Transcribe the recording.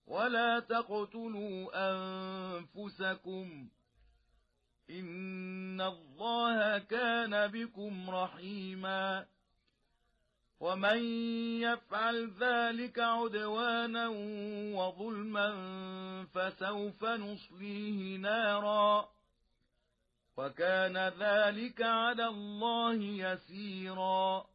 ولا تقتلوا أنفسكم إن الله كان بكم رحيما ومن يفعل ذلك عدوانا وظلما فسوف نصليه نارا وكان ذلك على الله يسيرا